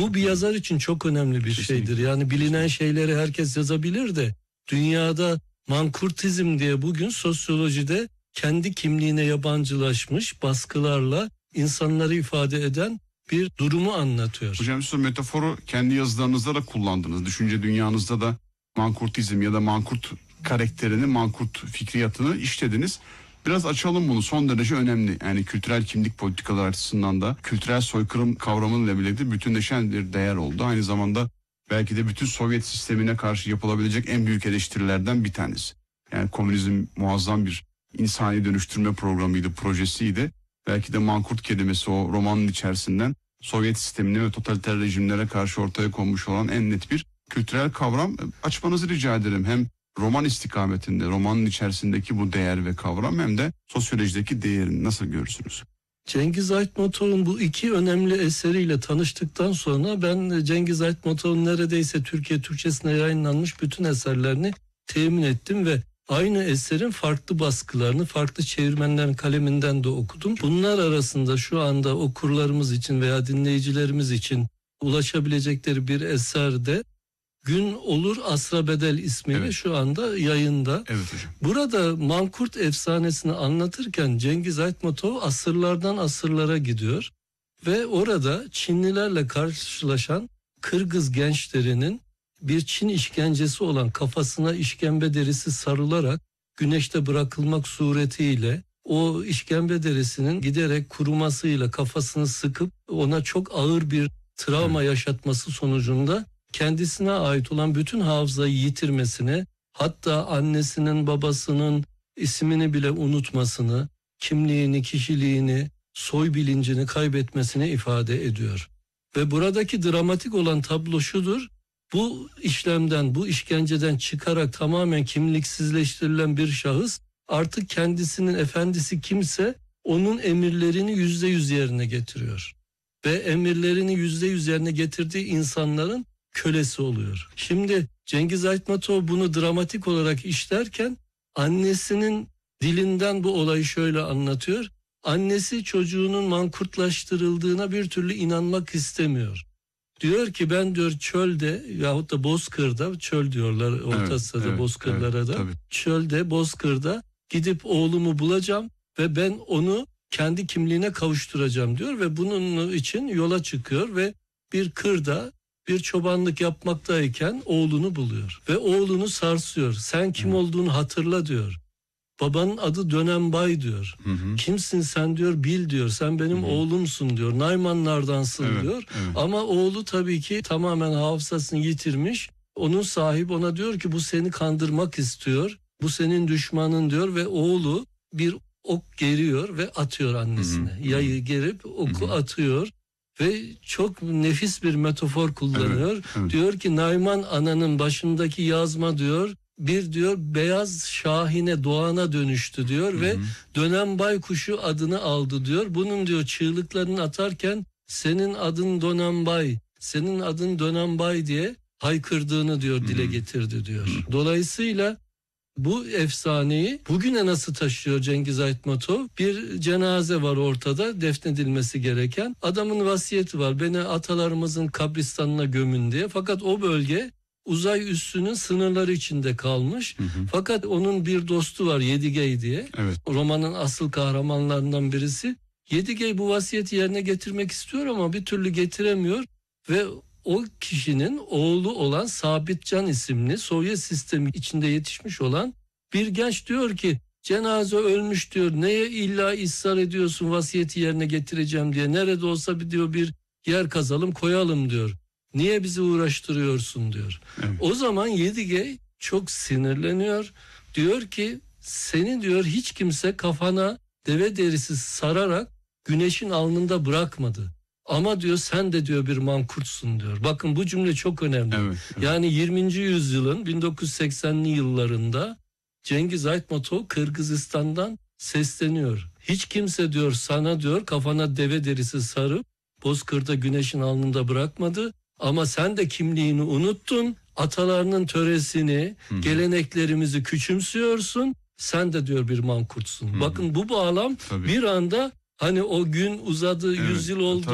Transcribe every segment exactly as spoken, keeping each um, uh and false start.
Bu bir yazar için çok önemli bir Kesinlikle. şeydir. Yani bilinen şeyleri herkes yazabilir de dünyada mankurtizm diye bugün sosyolojide kendi kimliğine yabancılaşmış baskılarla insanları ifade eden bir durumu anlatıyor. Hocam siz metaforu kendi yazılarınızda da kullandınız. Düşünce dünyanızda da mankurtizm ya da mankurt karakterini, mankurt fikriyatını işlediniz. Biraz açalım bunu, son derece önemli. Yani kültürel kimlik politikalar açısından da kültürel soykırım kavramıyla birlikte bütünleşen bir değer oldu. Aynı zamanda belki de bütün Sovyet sistemine karşı yapılabilecek en büyük eleştirilerden bir tanesi. Yani komünizm muazzam bir insani dönüştürme programıydı, projesiydi. Belki de mankurt kelimesi o romanın içerisinden Sovyet sistemine ve totaliter rejimlere karşı ortaya konmuş olan en net bir kültürel kavram. Açmanızı rica ederim. Hem roman istikametinde, romanın içerisindeki bu değer ve kavram hem de sosyolojideki değerini nasıl görürsünüz? Cengiz Aytmatov'un bu iki önemli eseriyle tanıştıktan sonra ben Cengiz Aytmatov'un neredeyse Türkiye Türkçesine yayınlanmış bütün eserlerini temin ettim ve aynı eserin farklı baskılarını farklı çevirmenlerin kaleminden de okudum. Bunlar arasında şu anda okurlarımız için veya dinleyicilerimiz için ulaşabilecekleri bir eserde Gün Olur Asra Bedel ismiyle evet. şu anda yayında. Evet hocam. Burada mankurt efsanesini anlatırken Cengiz Aytmatov asırlardan asırlara gidiyor ve orada Çinlilerle karşılaşan Kırgız gençlerinin bir Çin işkencesi olan kafasına işkembe derisi sarılarak güneşte bırakılmak suretiyle o işkembe derisinin giderek kurumasıyla kafasını sıkıp ona çok ağır bir travma evet. yaşatması sonucunda kendisine ait olan bütün hafızayı yitirmesini, hatta annesinin, babasının ismini bile unutmasını, kimliğini, kişiliğini, soy bilincini kaybetmesini ifade ediyor. Ve buradaki dramatik olan tablo şudur: bu işlemden, bu işkenceden çıkarak tamamen kimliksizleştirilen bir şahıs artık kendisinin efendisi kimse onun emirlerini yüzde yüz yerine getiriyor. Ve emirlerini yüzde yüz yerine getirdiği insanların kölesi oluyor. Şimdi Cengiz Aytmatov bunu dramatik olarak işlerken annesinin dilinden bu olayı şöyle anlatıyor. Annesi çocuğunun mankurtlaştırıldığına bir türlü inanmak istemiyor. Diyor ki ben diyor çölde yahut da bozkırda, çöl diyorlar Orta evet, Asya'da evet, bozkırlara evet, da tabii. Çölde, bozkırda gidip oğlumu bulacağım ve ben onu kendi kimliğine kavuşturacağım diyor ve bunun için yola çıkıyor ve bir kırda bir çobanlık yapmaktayken oğlunu buluyor ve oğlunu sarsıyor. Sen kim hı. olduğunu hatırla diyor. Babanın adı Dönembay diyor. Hı hı. Kimsin sen diyor, bil diyor. Sen benim hı hı. oğlumsun diyor. Naymanlardansın evet, diyor. Evet. Ama oğlu tabii ki tamamen hafızasını yitirmiş. Onun sahibi ona diyor ki bu seni kandırmak istiyor. Bu senin düşmanın diyor ve oğlu bir ok geriyor ve atıyor annesine. Hı hı. Yayı gerip oku hı hı. atıyor. Ve çok nefis bir metafor kullanıyor. Evet, evet. Diyor ki Nayman ananın başındaki yazma diyor bir diyor beyaz şahine doğana dönüştü diyor. Hı-hı. Ve dönen baykuşu adını aldı diyor. Bunun diyor çığlıklarını atarken senin adın Dönembay, senin adın Dönembay diye haykırdığını diyor Hı-hı. dile getirdi diyor. Hı-hı. Dolayısıyla bu efsaneyi bugüne nasıl taşıyor Cengiz Aytmatov? Bir cenaze var ortada, defnedilmesi gereken. Adamın vasiyeti var, beni atalarımızın kabristanına gömün diye. Fakat o bölge uzay üssünün sınırları içinde kalmış. Hı hı. Fakat onun bir dostu var, Yedigey diye. Evet. Romanın asıl kahramanlarından birisi. Yedigey bu vasiyeti yerine getirmek istiyor ama bir türlü getiremiyor ve o kişinin oğlu olan Sabitcan isimli Sovyet sistemi içinde yetişmiş olan bir genç diyor ki cenaze ölmüş diyor, neye illa ısrar ediyorsun vasiyeti yerine getireceğim diye, nerede olsa bir diyor bir yer kazalım koyalım diyor, niye bizi uğraştırıyorsun diyor. Evet. O zaman Yedigey çok sinirleniyor, diyor ki seni diyor hiç kimse kafana deve derisi sararak güneşin alnında bırakmadı. Ama diyor sen de diyor bir mankurtsun diyor. Bakın bu cümle çok önemli. Evet, evet. Yani yirminci yüzyılın bin dokuz yüz seksenli yıllarında Cengiz Aytmatov Kırgızistan'dan sesleniyor. Hiç kimse diyor sana diyor kafana deve derisi sarıp bozkırda güneşin alnında bırakmadı. Ama sen de kimliğini unuttun. Atalarının töresini, Hı-hı. geleneklerimizi küçümsüyorsun. Sen de diyor bir mankurtsun. Hı-hı. Bakın bu bağlam Tabii. bir anda hani o gün uzadı, evet, yüzyıl oldu. Tabii,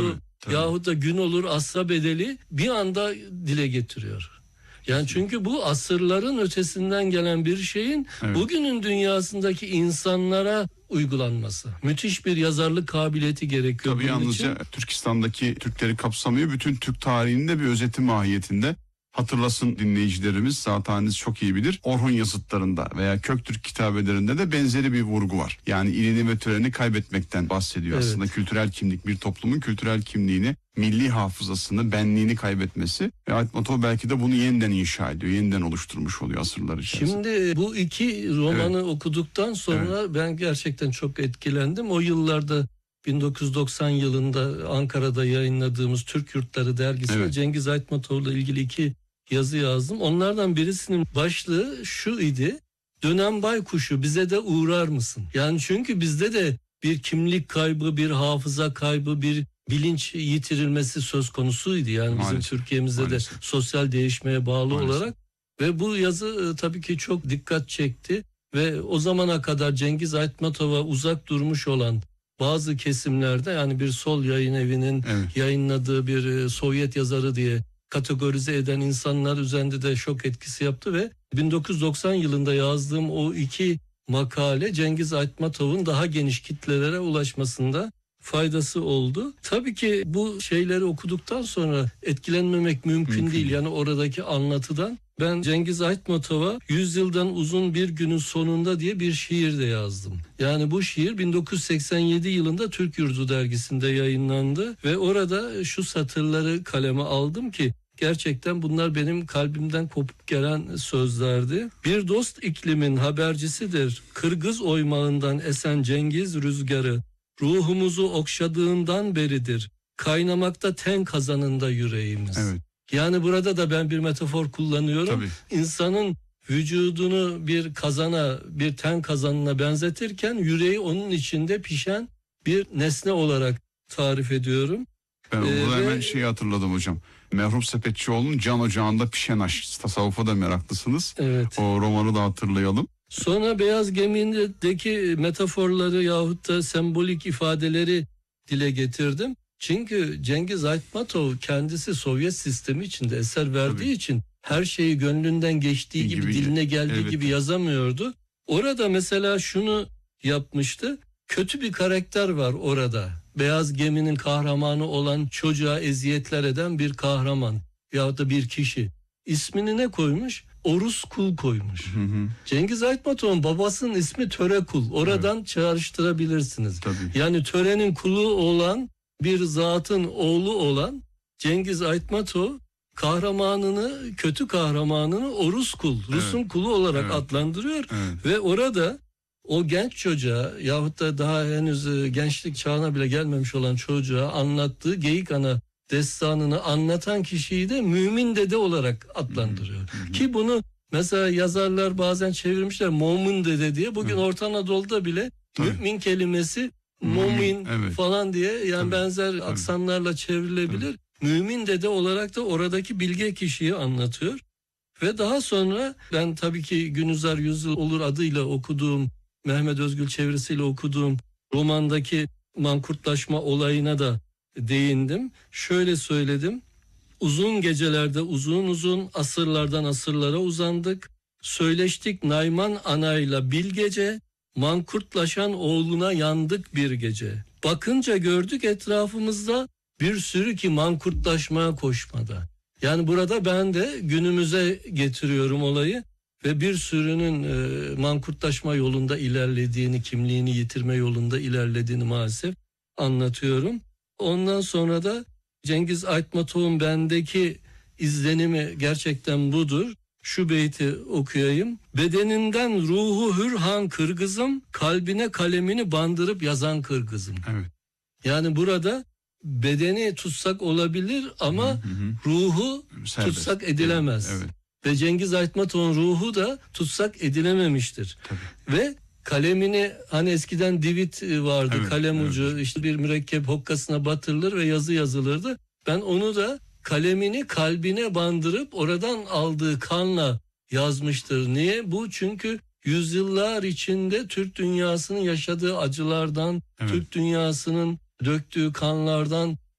Tabii. yahut da gün olur asra bedeli bir anda dile getiriyor. Yani çünkü bu asırların ötesinden gelen bir şeyin evet. bugünün dünyasındaki insanlara uygulanması. Müthiş bir yazarlık kabiliyeti gerekiyor. Tabii yalnızca için. Türkistan'daki Türkleri kapsamıyor. Bütün Türk tarihinde bir özeti mahiyetinde. Hatırlasın dinleyicilerimiz, zaten çok iyi bilir. Orhun yazıtlarında veya Köktürk kitabelerinde de benzeri bir vurgu var. Yani ilini ve töreni kaybetmekten bahsediyor. Evet. Aslında kültürel kimlik, bir toplumun kültürel kimliğini, milli hafızasını, benliğini kaybetmesi. Ve Aytmatov belki de bunu yeniden inşa ediyor, yeniden oluşturmuş oluyor asırlar içerisinde. Şimdi bu iki romanı evet. okuduktan sonra evet. ben gerçekten çok etkilendim. O yıllarda bin dokuz yüz doksan yılında Ankara'da yayınladığımız Türk Yurtları dergisine evet. Cengiz Aytmatov'la ilgili iki yazı yazdım. Onlardan birisinin başlığı şu idi: dönem baykuşu bize de uğrar mısın? Yani çünkü bizde de bir kimlik kaybı, bir hafıza kaybı, bir bilinç yitirilmesi söz konusuydu. Yani maalesef, bizim Türkiye'mizde maalesef. de sosyal değişmeye bağlı maalesef. olarak. Ve bu yazı tabii ki çok dikkat çekti. Ve o zamana kadar Cengiz Aytmatov'a uzak durmuş olan bazı kesimlerde, yani bir sol yayın evinin evet. yayınladığı bir Sovyet yazarı diye kategorize eden insanlar üzerinde de şok etkisi yaptı ve bin dokuz yüz doksan yılında yazdığım o iki makale Cengiz Aytmatov'un daha geniş kitlelere ulaşmasında faydası oldu. Tabii ki bu şeyleri okuduktan sonra etkilenmemek mümkün, mümkün değil. Yani oradaki anlatıdan. Ben Cengiz Aytmatov'a yüzyıldan uzun bir günün sonunda diye bir şiir de yazdım. Yani bu şiir bin dokuz yüz seksen yedi yılında Türk Yurdu dergisinde yayınlandı ve orada şu satırları kaleme aldım ki gerçekten bunlar benim kalbimden kopup gelen sözlerdi. Bir dost iklimin habercisidir, Kırgız oymağından esen Cengiz rüzgarı, ruhumuzu okşadığından beridir, kaynamakta ten kazanında yüreğimiz. Evet. Yani burada da ben bir metafor kullanıyorum. Tabii. İnsanın vücudunu bir kazana, bir ten kazanına benzetirken yüreği onun içinde pişen bir nesne olarak tarif ediyorum. Ben ee, burada ve... hemen şeyi hatırladım hocam. Merhum Sepetçioğlu'nun Can Ocağı'nda Pişen Aşk. Tasavvufa da meraklısınız. Evet. O romanı da hatırlayalım. Sonra Beyaz Gemi'ndeki metaforları yahut da sembolik ifadeleri dile getirdim. Çünkü Cengiz Aytmatov kendisi Sovyet sistemi içinde eser verdiği Tabii. için her şeyi gönlünden geçtiği gibi, gibi diline geldiği evet. gibi yazamıyordu. Orada mesela şunu yapmıştı. Kötü bir karakter var orada. Beyaz Gemi'nin kahramanı olan, çocuğa eziyetler eden bir kahraman yahut da bir kişi. İsmini ne koymuş? Orus Kul koymuş. Hı hı. Cengiz Aytmatov'un babasının ismi Töre Kul. Oradan evet. çağrıştırabilirsiniz. Tabii. Yani törenin kulu olan bir zatın oğlu olan Cengiz Aytmatov kahramanını, kötü kahramanını Orus Kul, Rus'un evet. kulu olarak evet. adlandırıyor. Evet. Ve orada o genç çocuğa yahut da daha henüz gençlik çağına bile gelmemiş olan çocuğa anlattığı Geyik Ana destanını anlatan kişiyi de Mümin Dede olarak adlandırıyor. Hı hı. Ki bunu mesela yazarlar bazen çevirmişler Momun Dede diye. Bugün hı. Orta Anadolu'da bile Tabii. mümin kelimesi Mumin evet. falan diye yani Tabii. benzer Tabii. aksanlarla çevrilebilir. Tabii. Mümin Dede olarak da oradaki bilge kişiyi anlatıyor. Ve daha sonra ben tabii ki Günüzar Yüzyıl Olur adıyla okuduğum, Mehmet Özgül çevirisiyle okuduğum romandaki mankurtlaşma olayına da değindim. Şöyle söyledim. Uzun gecelerde uzun uzun asırlardan asırlara uzandık. Söyleştik Nayman Ana'yla bilgece, mankurtlaşan oğluna yandık bir gece. Bakınca gördük etrafımızda bir sürü ki mankurtlaşmaya koşmada. Yani burada ben de günümüze getiriyorum olayı ve bir sürünün e, mankurtlaşma yolunda ilerlediğini, kimliğini yitirme yolunda ilerlediğini maalesef anlatıyorum. Ondan sonra da Cengiz Aytmatov'un bendeki izlenimi gerçekten budur. Şu beyti okuyayım. Bedeninden ruhu hürhan Kırgızım, kalbine kalemini bandırıp yazan Kırgızım. Evet. Yani burada bedeni tutsak olabilir ama hı hı. ruhu Serbest. tutsak edilemez. Evet, evet. Ve Cengiz Aytmatov'un ruhu da tutsak edilememiştir. Tabii. Ve kalemini hani eskiden divit vardı, evet, kalem ucu evet. işte bir mürekkep hokkasına batırılır ve yazı yazılırdı. Ben onu da kalemini kalbine bandırıp oradan aldığı kanla yazmıştır. Niye? Bu çünkü yüzyıllar içinde Türk dünyasının yaşadığı acılardan, evet. Türk dünyasının döktüğü kanlardan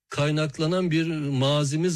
kaynaklanan bir mazimiz